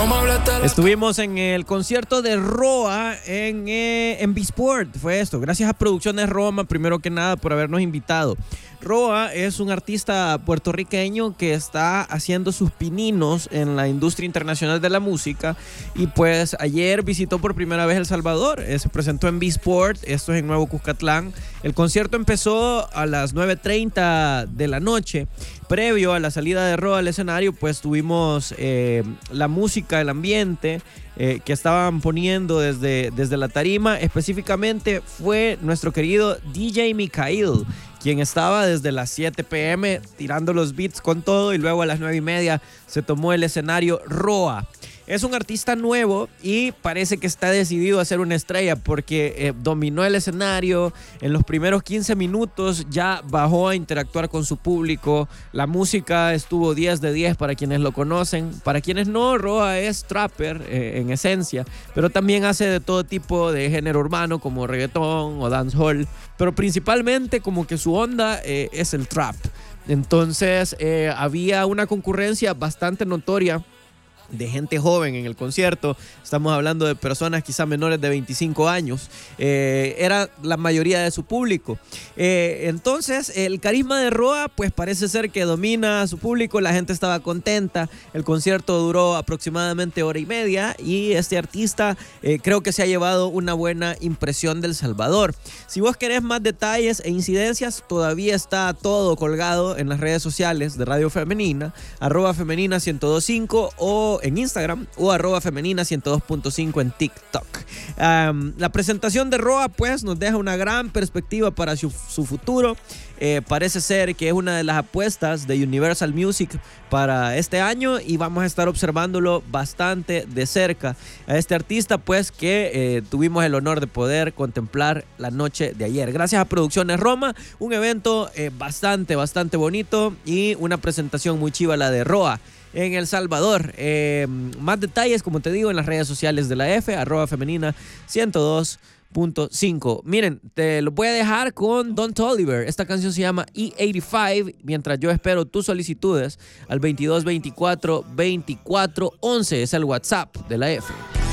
Estuvimos en el concierto de Roa en B-Sport. Fue esto. Gracias a Producciones Roma, primero que nada, por habernos invitado. Roa es un artista puertorriqueño que está haciendo sus pininos en la industria internacional de la música y pues ayer visitó por primera vez El Salvador. Se presentó en B-Sport, esto es en Nuevo Cuscatlán. El concierto empezó a las 9:30 de la noche. Previo a la salida de Roa al escenario, pues tuvimos la música, el ambiente que estaban poniendo desde la tarima. Específicamente fue nuestro querido DJ Mikhail, quien estaba desde las 7 p.m. tirando los beats con todo, y luego a las 9:30 se tomó el escenario Roa. Es un artista nuevo y parece que está decidido a ser una estrella porque dominó el escenario. En los primeros 15 minutos ya bajó a interactuar con su público. La música estuvo 10 de 10 para quienes lo conocen. Para quienes no, Roa es trapper en esencia, pero también hace de todo tipo de género urbano como reggaetón o dancehall, pero principalmente como que su onda es el trap. Entonces había una concurrencia bastante notoria de gente joven en el concierto. Estamos hablando de personas quizá menores de 25 años. Era la mayoría de su público. Entonces el carisma de Roa pues parece ser que domina a su público. La gente estaba contenta. El concierto duró aproximadamente 1:30 y este artista creo que se ha llevado una buena impresión del Salvador. Si vos querés más detalles e incidencias, todavía está todo colgado en las redes sociales de Radio Femenina, @femenina1025 o en Instagram, o @femenina102.5 en TikTok. La presentación de Roa pues nos deja una gran perspectiva para su futuro. Parece ser que es una de las apuestas de Universal Music para este año y vamos a estar observándolo bastante de cerca a este artista pues que tuvimos el honor de poder contemplar la noche de ayer. Gracias a Producciones Roma, un evento bastante bonito y una presentación muy chiva la de Roa en El Salvador. Más detalles, como te digo, en las redes sociales de la F, @femenina102.5. Miren, te lo voy a dejar con Don Toliver. Esta canción se llama E85, mientras yo espero tus solicitudes al 22 24 24 11. Es el WhatsApp de la F.